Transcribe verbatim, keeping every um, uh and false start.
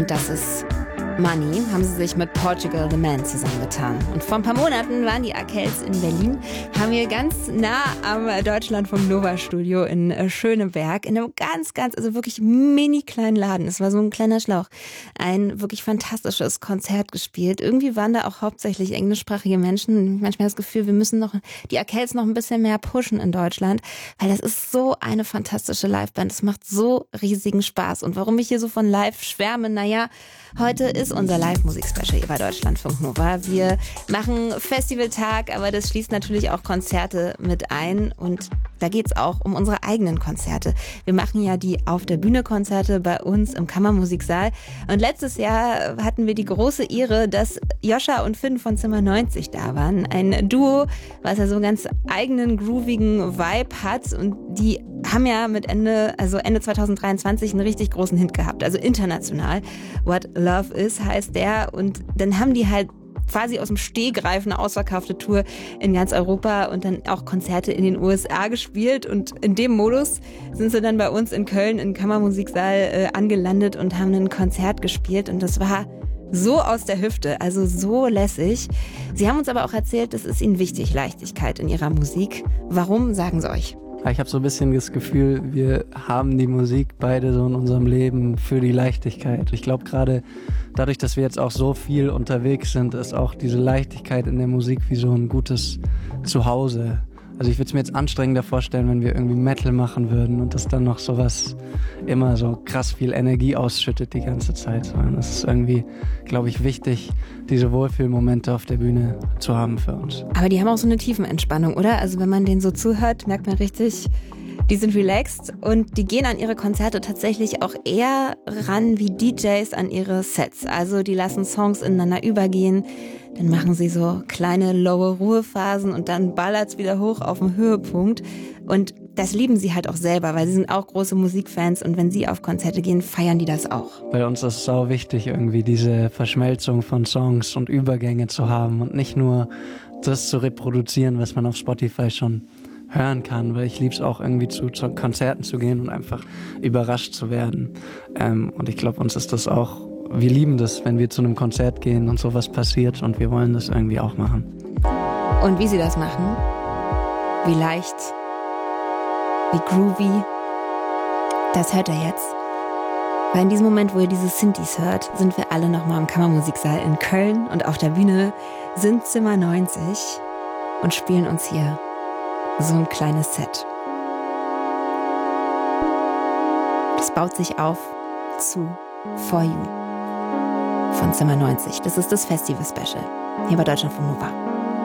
Und das ist Money, haben sie sich mit Portugal the Man zusammengetan. Und vor ein paar Monaten waren die Arkells in Berlin, haben wir ganz nah am Deutschlandfunk Nova Studio in Schöneberg, in einem ganz, ganz, also wirklich mini kleinen Laden, es war so ein kleiner Schlauch, ein wirklich fantastisches Konzert gespielt. Irgendwie waren da auch hauptsächlich englischsprachige Menschen. Manchmal das Gefühl, wir müssen noch die Arkells noch ein bisschen mehr pushen in Deutschland, weil das ist so eine fantastische Liveband. Es macht so riesigen Spaß. Und warum ich hier so von live schwärme, naja, heute ist unser Live-Musik-Special hier bei Deutschlandfunk Nova. Wir machen Festivaltag, aber das schließt natürlich auch Konzerte mit ein. Und da geht's auch um unsere eigenen Konzerte. Wir machen ja die Auf der Bühne-Konzerte bei uns im Kammermusiksaal. Und letztes Jahr hatten wir die große Ehre, dass Joscha und Finn von Zimmer neunzig da waren. Ein Duo, was ja so einen ganz eigenen, groovigen Vibe hat. Und die haben ja mit Ende, also Ende zwanzig dreiundzwanzig einen richtig großen Hit gehabt. Also international. What Love Is heißt der. Und dann haben die halt quasi aus dem Stehgreif eine ausverkaufte Tour in ganz Europa und dann auch Konzerte in den U S A gespielt. Und in dem Modus sind sie dann bei uns in Köln im Kammermusiksaal äh, angelandet und haben ein Konzert gespielt. Und das war so aus der Hüfte, also so lässig. Sie haben uns aber auch erzählt, es ist ihnen wichtig, Leichtigkeit in ihrer Musik. Warum, sagen sie euch? Ich habe so ein bisschen das Gefühl, wir haben die Musik beide so in unserem Leben für die Leichtigkeit. Ich glaube gerade dadurch, dass wir jetzt auch so viel unterwegs sind, ist auch diese Leichtigkeit in der Musik wie so ein gutes Zuhause. Also ich würde es mir jetzt anstrengender vorstellen, wenn wir irgendwie Metal machen würden und das dann noch sowas immer so krass viel Energie ausschüttet die ganze Zeit. Es ist irgendwie, glaube ich, wichtig, diese Wohlfühlmomente auf der Bühne zu haben für uns. Aber die haben auch so eine Tiefenentspannung, oder? Also wenn man denen so zuhört, merkt man richtig, die sind relaxed und die gehen an ihre Konzerte tatsächlich auch eher ran wie D Js an ihre Sets. Also die lassen Songs ineinander übergehen, dann machen sie so kleine lowe Ruhephasen und dann ballert's wieder hoch auf den Höhepunkt. Und das lieben sie halt auch selber, weil sie sind auch große Musikfans und wenn sie auf Konzerte gehen, feiern die das auch. Bei uns ist es sau wichtig, irgendwie diese Verschmelzung von Songs und Übergänge zu haben und nicht nur das zu reproduzieren, was man auf Spotify schon hören kann, weil ich liebe es auch irgendwie zu, zu Konzerten zu gehen und einfach überrascht zu werden. Ähm, und ich glaube, uns ist das auch, wir lieben das, wenn wir zu einem Konzert gehen und sowas passiert und wir wollen das irgendwie auch machen. Und wie sie das machen, wie leicht, wie groovy, das hört ihr jetzt. Weil in diesem Moment, wo ihr diese Synthes hört, sind wir alle nochmal im Kammermusiksaal in Köln und auf der Bühne sind Zimmer neunzig und spielen uns hier so ein kleines Set. Das baut sich auf zu For You von Zimmer neunzig. Das ist das Festival-Special hier bei Deutschlandfunk Nova.